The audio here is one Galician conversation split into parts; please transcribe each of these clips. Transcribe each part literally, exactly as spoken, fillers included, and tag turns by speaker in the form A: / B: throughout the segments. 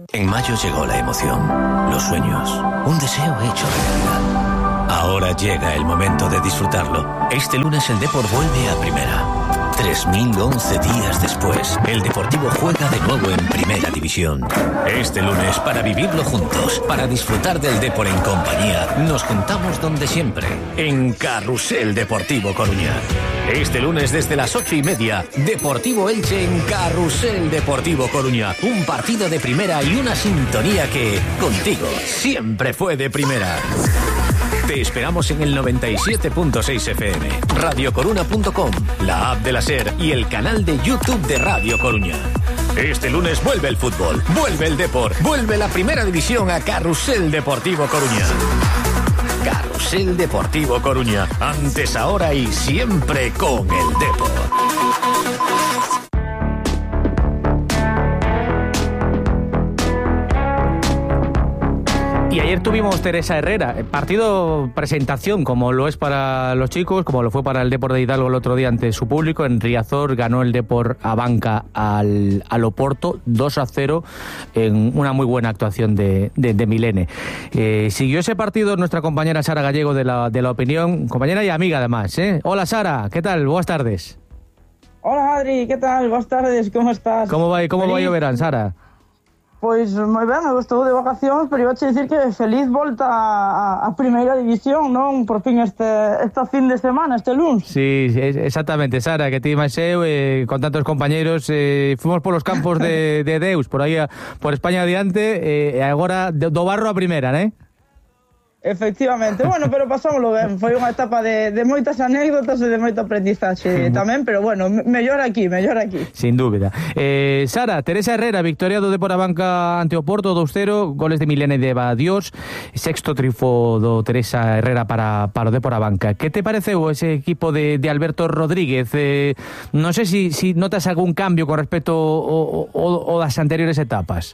A: En mayo llegó la emoción, los sueños, un deseo hecho realidad. Ahora llega el momento de disfrutarlo. Este lunes el Depor vuelve a primera. tres mil once días después, el Deportivo juega de nuevo en Primera División. Este lunes, para vivirlo juntos, para disfrutar del Depor en compañía, nos juntamos donde siempre, en Carrusel Deportivo Coruña. Este lunes desde las ocho y media, Deportivo Elche en Carrusel Deportivo Coruña. Un partido de primera y una sintonía que, contigo, siempre fue de primera. Te esperamos en el noventa y siete punto seis F M, radio coruna punto com, la app de la SER y el canal de YouTube de Radio Coruña. Este lunes vuelve el fútbol, vuelve el Depor, vuelve la Primera División a Carrusel Deportivo Coruña. Carrusel Deportivo Coruña, antes, ahora y siempre con el Depor.
B: Y ayer tuvimos Teresa Herrera, partido presentación, como lo es para los chicos, como lo fue para el Depor de Hidalgo el otro día ante su público. En Riazor ganó el Depor a Banca al, al Oporto dos a cero en una muy buena actuación de, de, de Milene. Eh, siguió ese partido nuestra compañera Sara Gallego de la, de la Opinión, compañera y amiga además, ¿eh? Hola Sara, ¿qué tal? Buenas tardes.
C: Hola Adri, ¿qué tal? Buenas tardes, ¿cómo estás?
B: ¿Cómo va, cómo
C: feliz...
B: va o verán, Sara?
C: Pois moi ben, eu estou de vacacións, pero iba a dicir que feliz volta a, a Primeira División, non? Por fin este esta fin de semana, este lunes.
B: Sí, exactamente, Sara, que ti máis eu, eh, con tantos compañeros, eh, fomos polos campos de, de Deus, por aí, a, por España adiante, e eh, agora do barro a primeira, né?
C: Efectivamente, bueno, pero pasámoslo ben. Foi unha etapa de, de moitas anécdotas e de moita aprendizaxe tamén, pero bueno, mellor aquí, mellor aquí.
B: Sin dúbida. Eh, Sara, Teresa Herrera, victoria do Depor a Banca ante o Porto, dos cero, goles de Milene de Eva Dios, sexto triunfo do Teresa Herrera para, para o Depor a Banca. Que te pareceu ese equipo de, de Alberto Rodríguez? Eh, non sei se si, si notas algún cambio con respecto ao, ao, ao das anteriores etapas.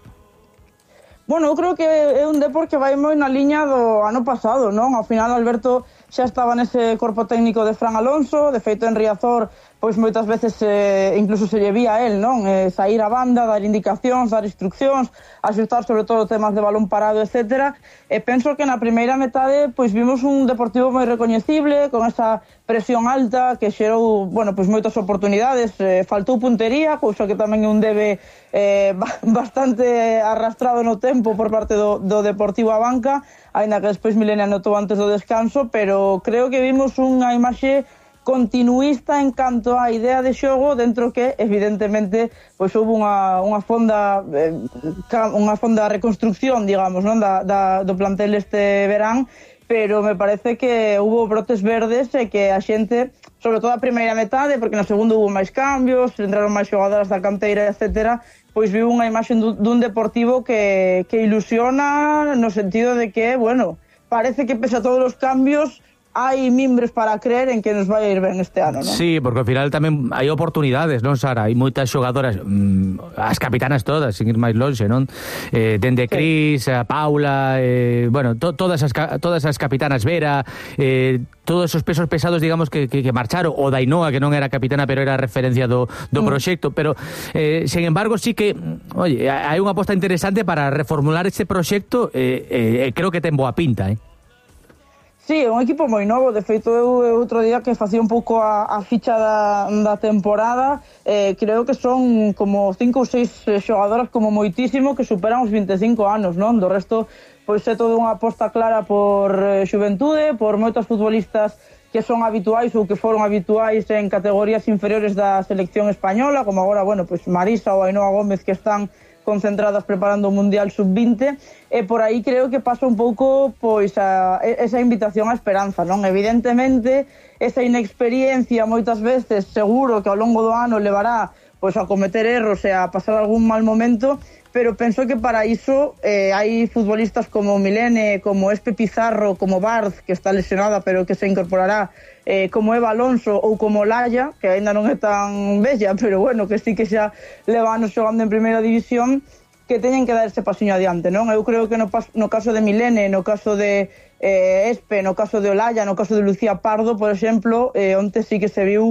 C: Bueno, eu creo que é un Depor que vai moi na liña do ano pasado, non? Ao final Alberto xa estaba nese corpo técnico de Fran Alonso, de feito en Riazor, pois moitas veces eh, incluso se lle vía a él, non? Eh, sair a banda, dar indicacións, dar instruccións, axustar sobre todo temas de balón parado, etcétera. E penso que na primeira metade pois vimos un Deportivo moi recoñecible, con esa presión alta que xerou, bueno, pois moitas oportunidades, eh, faltou puntería, cousa que tamén é un debe eh, bastante arrastrado no tempo por parte do, do Deportivo a Banca, aínda que despois Milene anotou antes do descanso, pero creo que vimos unha imaxe continuista en canto á idea de xogo, dentro que evidentemente pois houve unha, unha fonda eh, unha fonda reconstrucción, digamos, non, da, da, do plantel este verán, pero me parece que hubo brotes verdes e que a xente, sobre todo a primeira metade, porque no segundo hubo máis cambios, entraron máis xogadoras da canteira, etcétera, pois viu unha imaxe dun Deportivo que, que ilusiona no sentido de que, bueno, parece que pese a todos os cambios hai mimbres para creer en que nos vai a ir ben este ano, non?
B: Sí, porque ao final tamén hai oportunidades, non, Sara? Hai moitas xogadoras, mmm, as capitanas todas, sin ir máis longe, non? Eh, dende Cris, a Paula, eh, bueno, to, todas, as, todas as capitanas Vera, eh, todos esos pesos pesados, digamos, que, que, que marcharon, o Dainoa, que non era capitana, pero era referencia do, do mm. proxecto, pero, eh, sen embargo, sí que, oye, hai unha aposta interesante para reformular este proxecto, eh, eh, creo que ten boa pinta, eh?
C: Sí, é un equipo moi novo, de feito eu outro día que facía un pouco a, a ficha da, da temporada, eh, creo que son como cinco ou seis xogadoras como moitísimo que superan os vinte e cinco anos, non? Do resto, pois é toda unha aposta clara por eh, xuventude, por moitos futbolistas que son habituais ou que foron habituais en categorías inferiores da selección española, como agora, bueno, pois Marisa ou Ainhoa Gómez, que están concentradas preparando o Mundial sub vinte, e por aí creo que pasa un pouco pois a, esa invitación á esperanza, non? Evidentemente, esa inexperiencia moitas veces seguro que ao longo do ano levará pois a cometer erros e a pasar algún mal momento, pero penso que para iso eh, hai futbolistas como Milene, como Espe Pizarro, como Barz, que está lesionada pero que se incorporará, eh, como Eva Alonso ou como Laia, que aínda non é tan bella, pero bueno, que sí que xa leva anos xogando en Primeira División, que teñen que dar ese pasiño adiante, non? Eu creo que no, no caso de Milene, no caso de eh, Espe, no caso de Olaya, no caso de Lucía Pardo, por exemplo, eh, onte sí que se viu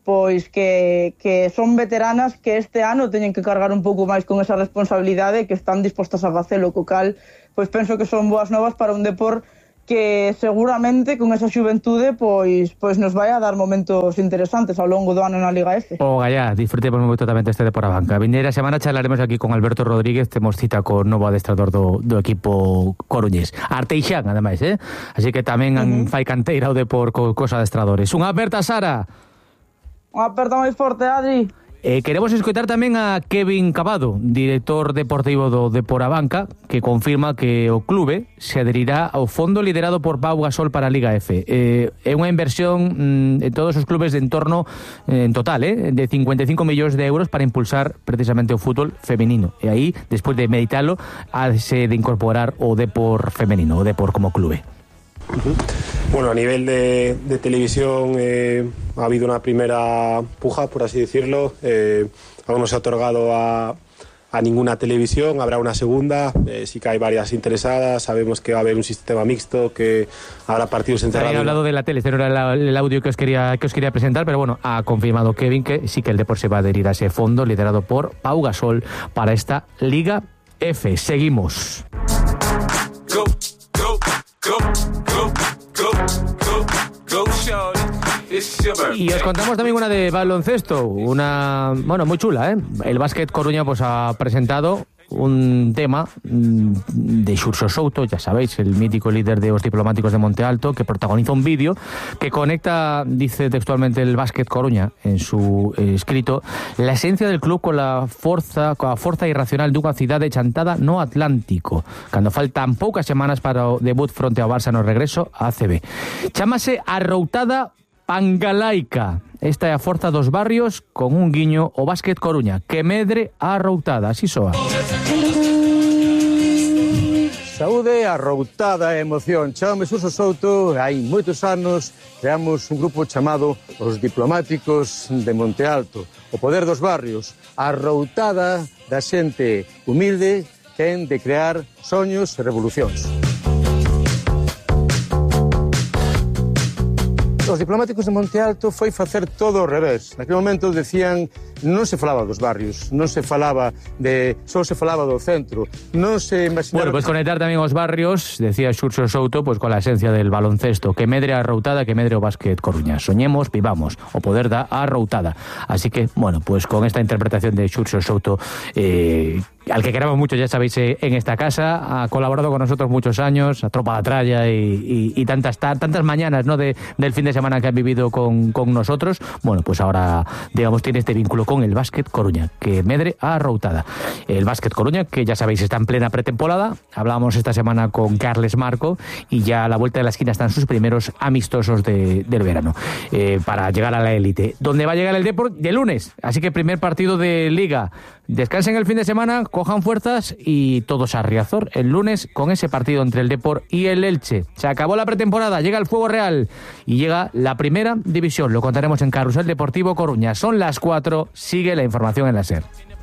C: pois que, que son veteranas que este ano teñen que cargar un pouco máis con esa responsabilidade, que están dispostas a facelo, co cal pois penso que son boas novas para un Depor que seguramente con esa xuventude pois pois nos vai a dar momentos interesantes ao longo do ano na Liga F.
B: O gallá, disfrutemos moi totalmente este Depor a banca. Vindeira semana charlaremos aquí con Alberto Rodríguez, temos cita co novo adestrador do, do equipo coruñés. Arteixán, ademais, eh? Así que tamén uh-huh. fai canteira o Depor co, cos adestradores. Unha aperta, Sara.
C: Unha aperta moi forte, Adri.
B: Eh, queremos escoitar tamén a Kevin Cabado, director deportivo do Depor a banca, que confirma que o clube se adherirá ao fondo liderado por Pau Gasol para a Liga F. Eh, é unha inversión mm, en todos os clubes de entorno, eh, en total, eh, de cincuenta e cinco millóns de euros para impulsar precisamente o fútbol femenino. E aí, despois de meditalo, hase de incorporar o Depor femenino, o Depor como clube.
D: Bueno, a nivel de, de televisión eh, ha habido una primera puja, por así decirlo. Eh, aún no se ha otorgado a, a ninguna televisión, habrá una segunda. Eh, sí que hay varias interesadas. Sabemos que va a haber un sistema mixto, que habrá partidos entre...
B: Había hablado de la tele, este no era el audio que os quería que os quería presentar, pero bueno, ha confirmado Kevin que sí que el Depor se va a adherir a ese fondo liderado por Pau Gasol para esta Liga F. Seguimos. Go, go, go, go, go, go, go, shorty. Y os contamos también una de baloncesto, una, bueno, muy chula, ¿eh? El Básquet Coruña pues ha presentado un tema de Xurxo Souto, ya sabéis, el mítico líder de los diplomáticos de Monte Alto, que protagoniza un vídeo que conecta, dice textualmente el Básquet Coruña en su eh, escrito, la esencia del club con la forza, con a forza irracional dunha cidade chantada no Atlántico, cando faltan poucas semanas para o debut fronte ao Barça no regreso a A C B. Chámase Arroutada Pangalaica. Esta é a forza dos barrios con un guiño o Básquet Coruña, que medre a Arroutada, así soa.
E: Saúde, arroutada e emoción. Chámame Xurxo Souto, hai moitos anos creamos un grupo chamado Os Diplomáticos de Monte Alto. O poder dos barrios, a arroutada da xente humilde ten de crear soños e revolucións. Os diplomáticos de Monte Alto foi facer todo ao revés. Naquele momento decían, non se falaba dos barrios, non se falaba de, só se falaba do centro, non se imaginaba...
B: Bueno, pues conectar tamén os barrios, decía Xurxo Souto, pues con la esencia del baloncesto, que medre a Arroutada, que medre o Básquet Coruña. Soñemos, vivamos, o poder da Arroutada. Así que, bueno, pues con esta interpretación de Xurxo Souto, eh, al que queremos mucho, ya sabéis, eh, en esta casa, ha colaborado con nosotros muchos años, a Tropa la Tralla y, y, y tantas, tantas mañanas, ¿no?, de, del fin de semana que han vivido con, con nosotros. Bueno, pues ahora, digamos, tiene este vínculo con el Básquet Coruña, que medre a Arroutada. El Básquet Coruña, que ya sabéis, está en plena pretemporada. Hablábamos esta semana con Carles Marco y ya a la vuelta de la esquina están sus primeros amistosos de, del verano, eh, para llegar a la élite. ¿Dónde va a llegar el Depor? De lunes. Así que primer partido de Liga. Descansen el fin de semana, cojan fuerzas y todos a Riazor el lunes con ese partido entre el Depor y el Elche. Se acabó la pretemporada, llega el Fuego Real y llega la primera división. Lo contaremos en Carrusel Deportivo Coruña. Son las cuatro, sigue la información en la SER.